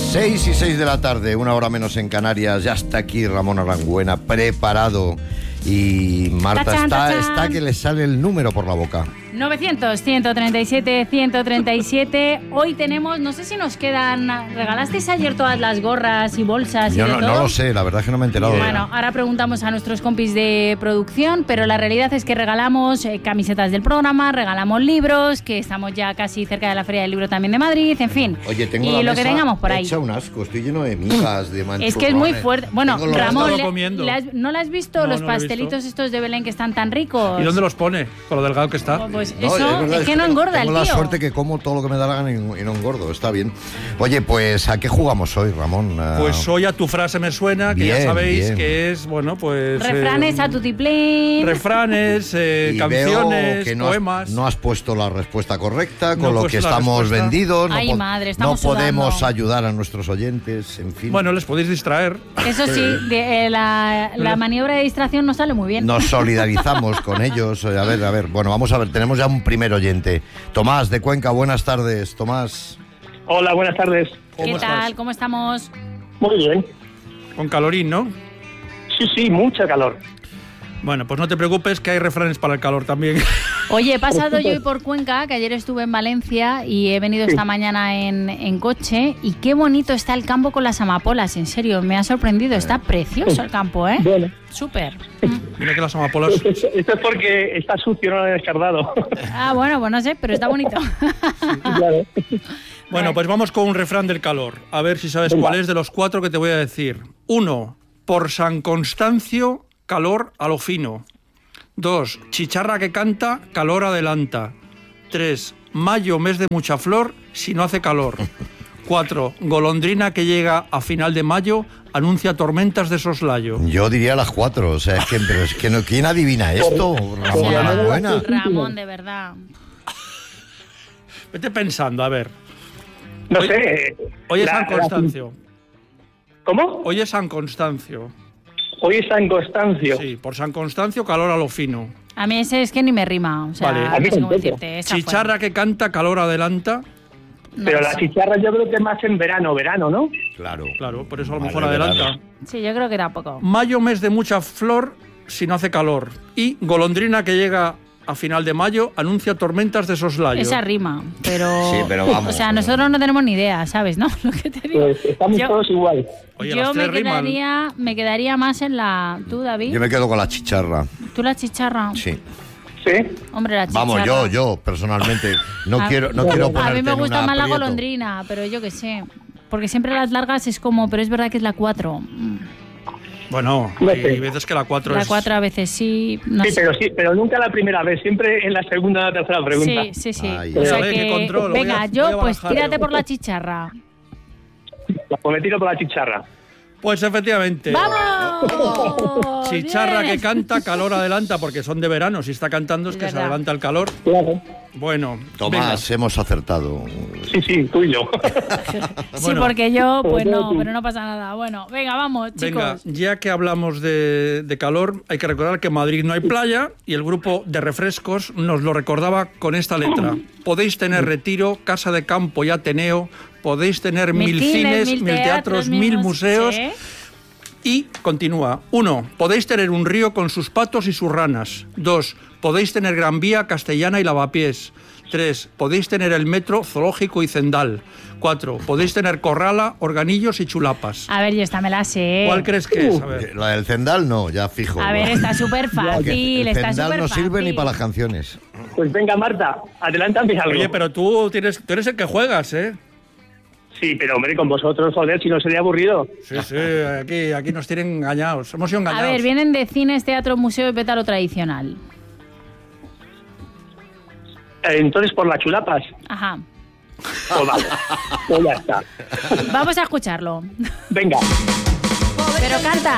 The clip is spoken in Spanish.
6:06 de la tarde, 1 hora menos en Canarias. Ya está aquí Ramón Arangüena, preparado. Y Marta está que le sale el número por la boca. 900-137-137. Hoy tenemos, no sé si nos quedan... ¿Regalasteis ayer todas las gorras y bolsas y Yo de no todo? lo sé, la verdad es que no me he enterado. Bueno, ahora preguntamos a nuestros compis de producción, pero la realidad es que regalamos camisetas del programa, regalamos libros, que estamos ya casi cerca de la Feria del Libro también de Madrid, en fin. Oye, tengo y la lo mesa que tengamos por ahí. hecha un asco, estoy lleno de migas, de manchurrones. Es que es muy fuerte. Bueno, Ramón, ¿no le has visto No, los no lo he pastelitos estos de Belén que están tan ricos? ¿Y dónde los pone? Con lo delgado que está. Pues No, eso, verdad, es que no engorda el tengo tío. la suerte que como todo lo que me da la gana y no engordo, está bien. Oye, pues ¿a qué jugamos hoy, Ramón? Pues hoy a tu frase me suena, que Bien, ya sabéis bien. que es, bueno, pues... Refranes a tutiplén. Refranes, Y canciones, veo que poemas... no has puesto la respuesta correcta, No con he lo puesto que la estamos respuesta. vendidos. Ay, madre, estamos no podemos sudando. ayudar a nuestros oyentes, en fin. Bueno, les podéis distraer. Eso sí, la maniobra de distracción no sale muy bien. Nos solidarizamos con ellos. A ver, bueno, vamos a ver, tenemos ya un primer oyente. Tomás, de Cuenca, buenas tardes, Tomás. Hola, buenas tardes. ¿Qué tal? ¿Cómo estamos? Muy bien. Con calorín, ¿no? Sí, mucha calor. Bueno, pues no te preocupes que hay refranes para el calor también. Oye, he pasado yo hoy por Cuenca, que ayer estuve en Valencia y he venido esta mañana en coche, y qué bonito está el campo con las amapolas, en serio, me ha sorprendido, está precioso el campo, ¿eh? Bueno. Súper. Mira que las amapolas... Esto es porque está sucio, no lo he descartado. Ah, bueno, pues no sé, pero está bonito. Claro. Bueno, pues vamos con un refrán del calor. A ver si sabes cuál es de los 4 que te voy a decir. 1. Por San Constancio, calor a lo fino. 2. Chicharra que canta, calor adelanta. 3. Mayo, mes de mucha flor, si no hace calor. 4. Golondrina que llega a final de mayo, anuncia tormentas de soslayo. Yo diría las 4, o sea, pero es que no, ¿quién adivina esto? Ramón Arangüena. Ramón, de verdad. Vete pensando, a ver. No Hoy- sé. Hoy es San Constancio. ¿Cómo? Hoy es San Constancio. Hoy es San Constancio. Sí, por San Constancio, calor a lo fino. A mí ese es que ni me rima, o sea, Vale. no sé cómo tampoco. decirte. esa fue. Chicharra que canta, calor adelanta. No Pero lo la sé. chicharra yo creo que más en verano, ¿no? Claro. Claro, por eso a lo Vale, mejor adelanta. verano. Sí, yo creo que tampoco. Mayo, mes de mucha flor, si no hace calor. Y golondrina que llega a final de mayo, anuncia tormentas de soslayo. Esa rima, pero... Sí, pero vamos, O sea, pero- nosotros no tenemos ni idea, ¿sabes? ¿No? Lo que te digo. Pues estamos Yo- todos igual. Oye, Yo las tres riman. me quedaría más en la... ¿Tú, David? Yo me quedo con la chicharra, ¿Tú la chicharra? sí. ¿Sí? Hombre, la chicharra. Vamos, yo personalmente no A- quiero A ponerte mí me en gusta un más la aprieto. golondrina, pero yo qué sé. Porque siempre las largas es como... Pero es verdad que es la 4. Bueno, No hay sé. veces que la 4 La es... 4 a veces sí. No Sí, sé. pero nunca la primera vez, siempre en la segunda o la tercera pregunta. Sí. Ay, O sea a ver, qué que, control, venga, voy yo a pues barajar tírate yo. por la chicharra. Pues me tiro por la chicharra. Pues efectivamente. ¡Vamos! Chicharra Bien. que canta, calor adelanta, porque son de verano. Si está cantando es Es que se verdad. adelanta el calor. Claro. Bueno, Tomás, hemos acertado. Sí, tú y yo. Sí, Bueno. porque yo, pues no, Sí. pero no pasa nada. Bueno, venga, vamos, venga, chicos. ya que hablamos de calor, hay que recordar que en Madrid no hay playa y el grupo de refrescos nos lo recordaba con esta letra. Podéis tener Retiro, Casa de Campo y Ateneo, podéis tener mil cines, mil teatros, mil museos. Sí. Y continúa. 1. Podéis tener un río con sus patos y sus ranas. 2. Podéis tener Gran Vía, Castellana y Lavapiés. 3. Podéis tener el metro, zoológico y Zendal. 4. Podéis tener Corrala, Organillos y Chulapas. A ver, yo esta me la sé. ¿Cuál crees que es? A ver. La del Zendal no, ya fijo. A ver, está súper Porque fácil, el está Zendal súper no fácil. sirve ni para las canciones. Pues venga, Marta, adelanta algo. Oye, pero tú eres el que juegas, ¿eh? Sí, pero hombre, con vosotros, joder, si no sería aburrido. Sí, aquí nos tienen engañados. Hemos sido A engañados. ver, vienen de cines, teatro, museo y pétalo tradicional. Entonces, por las chulapas, Ajá. pues vale. Pues ya está. Vamos a escucharlo. Venga. Pero canta.